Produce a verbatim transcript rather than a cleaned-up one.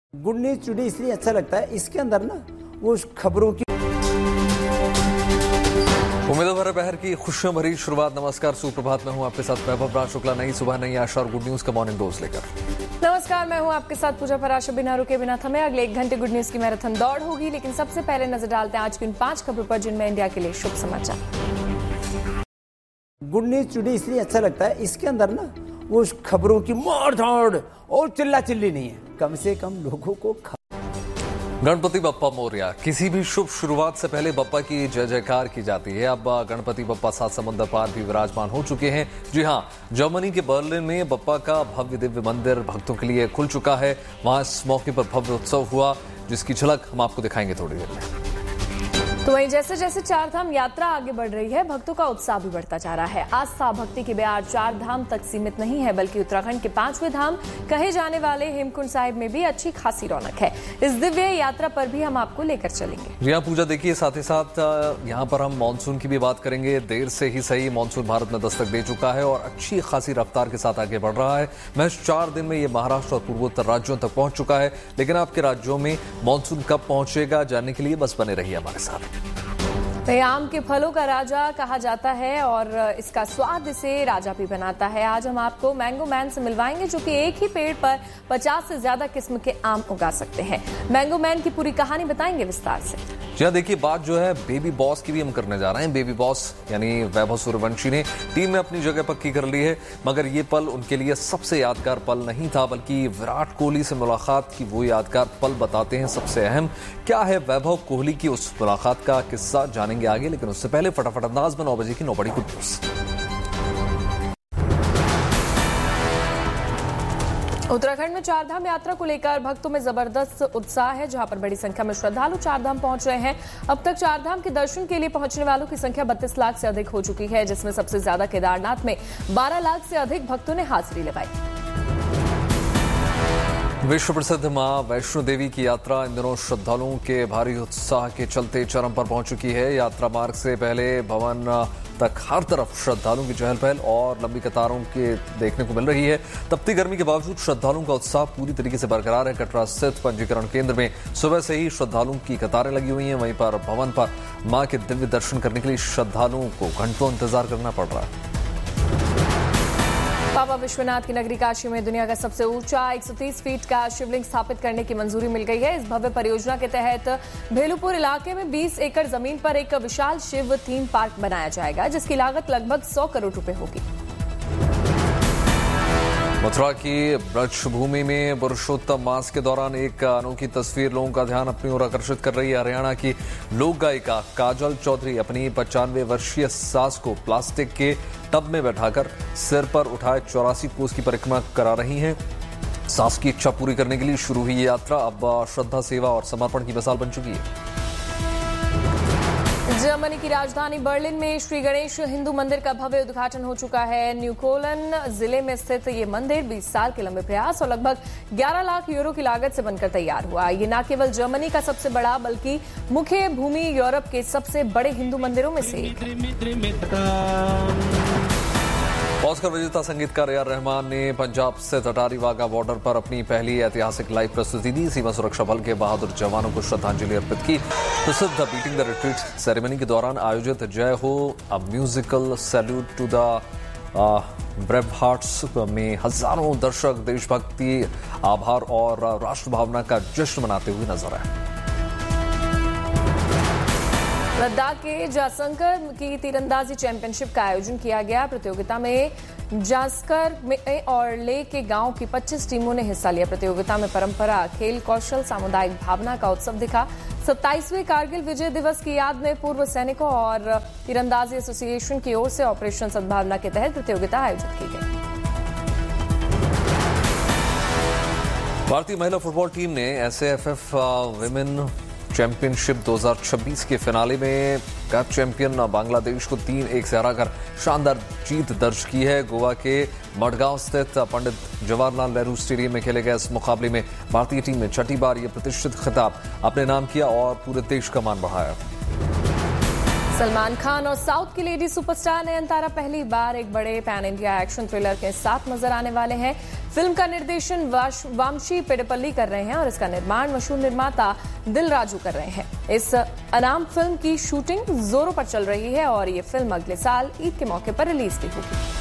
Good news today इसलिए अच्छा लगता है, इसके अंदर ना वो खबरों की उम्मीदों भरे पहर की खुशियों भरी शुरुआत। नमस्कार, सुप्रभात में हूं आपके साथ वैभव राज शुक्ला। नई सुबह, नई आशा और गुड न्यूज का मॉर्निंग डोज लेकर। नमस्कार, मैं हूं आपके साथ पूजा पराशर। बिना रुके बिना थमे अगले एक घंटे गुड न्यूज की मैराथन दौड़ होगी, लेकिन सबसे पहले नजर डालते हैं आज की उन पांच खबरों पर जिनमें इंडिया के लिए शुभ समाचार। गुड न्यूज टुडे इसलिए अच्छा लगता है, इसके अंदर ना वो खबरों की मार धाड़ और चिल्ला चिल्ली नहीं है, कम से कम लोगों को। गणपति बप्पा मोरया। किसी भी शुभ शुरुआत से पहले बप्पा की जय जयकार की जाती है। अब गणपति बप्पा सात समुद्र पार भी विराजमान हो चुके हैं। जी हां, जर्मनी के बर्लिन में बप्पा का भव्य दिव्य मंदिर भक्तों के लिए खुल चुका है। वहां इस मौके पर भव्य उत्सव हुआ, जिसकी झलक हम आपको दिखाएंगे थोड़ी देर में। तो वहीं जैसे जैसे चार धाम यात्रा आगे बढ़ रही है, भक्तों का उत्साह भी बढ़ता जा रहा है। आस्था भक्ति की ब्याज चार धाम तक सीमित नहीं है, बल्कि उत्तराखंड के पांचवें धाम कहे जाने वाले हेमकुंड साहिब में भी अच्छी खासी रौनक है। इस दिव्य यात्रा पर भी हम आपको लेकर चलेंगे। जी हाँ पूजा, देखिए साथ ही साथ यहाँ पर हम मानसून की भी बात करेंगे। देर से ही सही मानसून भारत में दस्तक दे चुका है और अच्छी खासी रफ्तार के साथ आगे बढ़ रहा है। महज चार दिन में ये महाराष्ट्र और पूर्वोत्तर राज्यों तक पहुंच चुका है। लेकिन आपके राज्यों में मानसून कब पहुंचेगा, जानने के लिए बस बने रहिए हमारे साथ। आम के फलों का राजा कहा जाता है और इसका स्वाद इसे राजा भी बनाता है। आज हम आपको मैंगो मैन से मिलवाएंगे, जो कि एक ही पेड़ पर पचास से ज्यादा किस्म के आम उगा सकते हैं। मैंगो मैन की पूरी कहानी बताएंगे विस्तार से। जी हाँ, देखिए बात जो है बेबी बॉस की भी हम करने जा रहे हैं। बेबी बॉस यानी वैभव सूर्यवंशी ने टीम में अपनी जगह पक्की कर ली है, मगर ये पल उनके लिए सबसे यादगार पल नहीं था, बल्कि विराट कोहली से मुलाकात की वो यादगार पल बताते हैं सबसे अहम। क्या है वैभव कोहली की उस मुलाकात का किस्सा, जानेंगे आगे। लेकिन उससे पहले फटाफट अंदाज में नौ बजे की नौ बड़ी गुड न्यूज। उत्तराखंड में चारधाम यात्रा को लेकर भक्तों में जबरदस्त उत्साह है, जहां पर बड़ी संख्या में श्रद्धालु चारधाम पहुंच रहे हैं। अब तक चारधाम के दर्शन के लिए पहुंचने वालों की संख्या बत्तीस लाख से अधिक हो चुकी है, जिसमें सबसे ज्यादा केदारनाथ में बारह लाख से अधिक भक्तों ने हाजिरी लगाई। विश्व प्रसिद्ध मां वैष्णो देवी की यात्रा इन दिनों श्रद्धालुओं के भारी उत्साह के चलते चरम पर पहुंच चुकी है। यात्रा मार्ग से पहले भवन तक हर तरफ श्रद्धालुओं की चहल पहल और लंबी कतारों के देखने को मिल रही है। तपती गर्मी के बावजूद श्रद्धालुओं का उत्साह पूरी तरीके से बरकरार है। कटरा स्थित पंजीकरण केंद्र में सुबह से ही श्रद्धालुओं की कतारें लगी हुई हैं। वहीं पर भवन पर मां के दिव्य दर्शन करने के लिए श्रद्धालुओं को घंटों इंतजार करना पड़ रहा है। बाबा विश्वनाथ की नगरी काशी में दुनिया का सबसे ऊंचा एक सौ तीस फीट का शिवलिंग स्थापित करने की मंजूरी मिल गई है। इस भव्य परियोजना के तहत भेलुपुर इलाके में बीस एकड़ जमीन पर एक विशाल शिव थीम पार्क बनाया जाएगा, जिसकी लागत लगभग सौ करोड़ रुपए होगी। मथुरा की ब्रज भूमि में पुरुषोत्तम मास के दौरान एक अनोखी तस्वीर लोगों का ध्यान अपनी ओर आकर्षित कर रही है। हरियाणा की लोक गायिका काजल चौधरी अपनी पचानवे वर्षीय सास को प्लास्टिक के टब में बैठाकर सिर पर उठाए चौरासी कोस की परिक्रमा करा रही हैं। सास की इच्छा पूरी करने के लिए शुरू हुई ये यात्रा अब श्रद्धा, सेवा और समर्पण की मिसाल बन चुकी है। जर्मनी की राजधानी बर्लिन में श्री गणेश हिंदू मंदिर का भव्य उद्घाटन हो चुका है। न्यूकोलन जिले में स्थित ये मंदिर बीस साल के लंबे प्रयास और लगभग ग्यारह लाख यूरो की लागत से बनकर तैयार हुआ। ये न केवल जर्मनी का सबसे बड़ा, बल्कि मुख्य भूमि यूरोप के सबसे बड़े हिंदू मंदिरों में से एक है। ऑस्कर विजेता संगीतकार ए आर रहमान ने पंजाब स्थित अटारी वाघा बॉर्डर पर अपनी पहली ऐतिहासिक लाइव प्रस्तुति दी। सीमा सुरक्षा बल के बहादुर जवानों को श्रद्धांजलि अर्पित की। प्रसिद्ध बीटिंग द रिट्रीट सेरेमनी के दौरान आयोजित जय हो a musical salute to the brave hearts में हजारों दर्शक देशभक्ति, आभार और राष्ट्र भावना का जश्न मनाते हुए नजर आए। लद्दाख के जासंकर की तीरंदाजी चैंपियनशिप का आयोजन किया गया। प्रतियोगिता में जास्कर में और ले के गांव की पच्चीस टीमों ने हिस्सा लिया। प्रतियोगिता में परंपरा, खेल कौशल, सामुदायिक भावना का उत्सव दिखा। सत्ताईसवें कारगिल विजय दिवस की याद में पूर्व सैनिकों और तीरंदाजी एसोसिएशन की ओर से ऑपरेशन सद्भावना के तहत प्रतियोगिता आयोजित की गई। भारतीय महिला फुटबॉल टीम ने S A F F women championship दो हज़ार छब्बीस के फिनाले में कप चैंपियन बांग्लादेश को तीन एक से हराकर शानदार जीत दर्ज की है। गोवा के मडगांव स्थित पंडित जवाहरलाल नेहरू स्टेडियम में खेले गए इस मुकाबले में भारतीय टीम ने छठी बार यह प्रतिष्ठित खिताब अपने नाम किया और पूरे देश का मान बढ़ाया। सलमान खान और साउथ की लेडी सुपरस्टार नयनतारा पहली बार एक बड़े पैन इंडिया एक्शन थ्रिलर के साथ नजर आने वाले हैं। फिल्म का निर्देशन वामशी पेडपल्ली कर रहे हैं और इसका निर्माण मशहूर निर्माता दिल राजू कर रहे हैं। इस अनाम फिल्म की शूटिंग जोरों पर चल रही है और ये फिल्म अगले साल ईद के मौके पर रिलीज भी होगी।